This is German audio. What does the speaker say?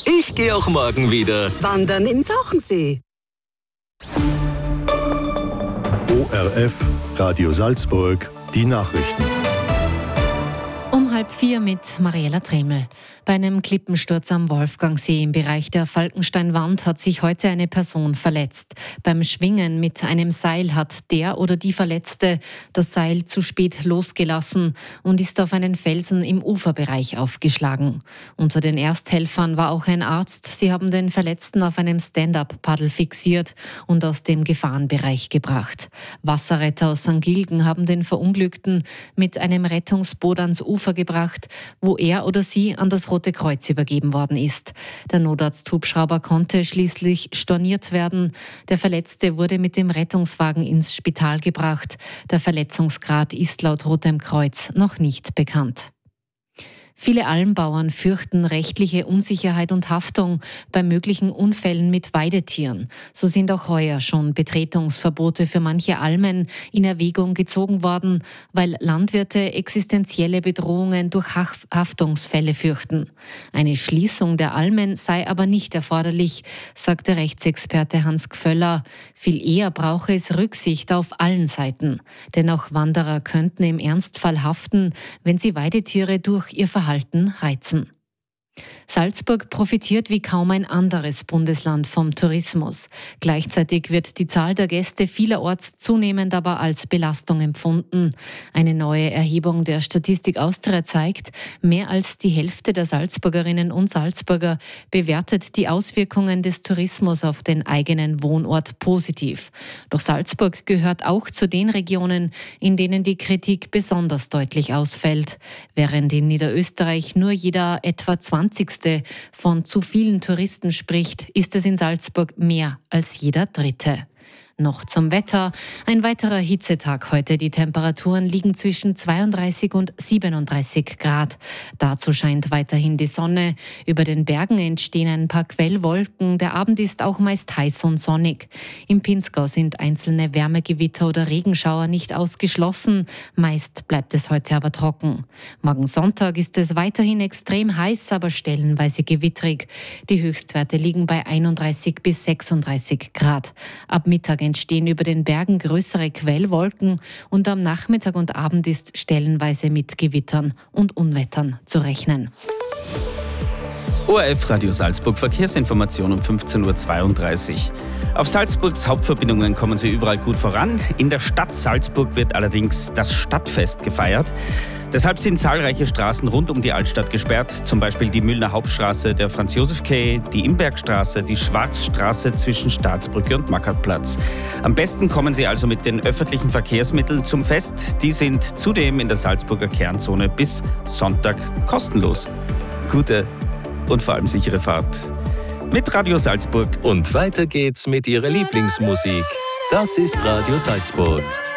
Ich gehe auch morgen wieder. Wandern in Sauchensee. ORF, Radio Salzburg, die Nachrichten. Um 3:30 mit Mariella Tremel. Bei einem Klippensturz am Wolfgangsee im Bereich der Falkensteinwand hat sich heute eine Person verletzt. Beim Schwingen mit einem Seil hat der oder die Verletzte das Seil zu spät losgelassen und ist auf einen Felsen im Uferbereich aufgeschlagen. Unter den Ersthelfern war auch ein Arzt. Sie haben den Verletzten auf einem Stand-up-Paddel fixiert und aus dem Gefahrenbereich gebracht. Wasserretter aus St. Gilgen haben den Verunglückten mit einem Rettungsboot ans Ufer gebracht, wo er oder sie an das Rote Kreuz übergeben worden ist. Der Notarzthubschrauber konnte schließlich storniert werden. Der Verletzte wurde mit dem Rettungswagen ins Spital gebracht. Der Verletzungsgrad ist laut Rotem Kreuz noch nicht bekannt. Viele Almbauern fürchten rechtliche Unsicherheit und Haftung bei möglichen Unfällen mit Weidetieren. So sind auch heuer schon Betretungsverbote für manche Almen in Erwägung gezogen worden, weil Landwirte existenzielle Bedrohungen durch Haftungsfälle fürchten. Eine Schließung der Almen sei aber nicht erforderlich, sagte Rechtsexperte Hans Gföller. Viel eher brauche es Rücksicht auf allen Seiten. Denn auch Wanderer könnten im Ernstfall haften, wenn sie Weidetiere durch ihr Verhalten reizen. Salzburg profitiert wie kaum ein anderes Bundesland vom Tourismus. Gleichzeitig wird die Zahl der Gäste vielerorts zunehmend aber als Belastung empfunden. Eine neue Erhebung der Statistik Austria zeigt, mehr als die Hälfte der Salzburgerinnen und Salzburger bewertet die Auswirkungen des Tourismus auf den eigenen Wohnort positiv. Doch Salzburg gehört auch zu den Regionen, in denen die Kritik besonders deutlich ausfällt. Während in Niederösterreich nur jeder etwa 20. von zu vielen Touristen spricht, ist es in Salzburg mehr als jeder Dritte. Noch zum Wetter. Ein weiterer Hitzetag heute. Die Temperaturen liegen zwischen 32 und 37 Grad. Dazu scheint weiterhin die Sonne. Über den Bergen entstehen ein paar Quellwolken. Der Abend ist auch meist heiß und sonnig. Im Pinzgau sind einzelne Wärmegewitter oder Regenschauer nicht ausgeschlossen. Meist bleibt es heute aber trocken. Morgen Sonntag ist es weiterhin extrem heiß, aber stellenweise gewittrig. Die Höchstwerte liegen bei 31 bis 36 Grad. Ab Mittag entstehen über den Bergen größere Quellwolken und am Nachmittag und Abend ist stellenweise mit Gewittern und Unwettern zu rechnen. ORF Radio Salzburg Verkehrsinformation um 15:32 Uhr. Auf Salzburgs Hauptverbindungen kommen sie überall gut voran. In der Stadt Salzburg wird allerdings das Stadtfest gefeiert. Deshalb sind zahlreiche Straßen rund um die Altstadt gesperrt, zum Beispiel die Mühlner Hauptstraße, der Franz-Josef-Quai, die Imbergstraße, die Schwarzstraße zwischen Staatsbrücke und Mackertplatz. Am besten kommen Sie also mit den öffentlichen Verkehrsmitteln zum Fest. Die sind zudem in der Salzburger Kernzone bis Sonntag kostenlos. Gute und vor allem sichere Fahrt mit Radio Salzburg. Und weiter geht's mit Ihrer Lieblingsmusik. Das ist Radio Salzburg.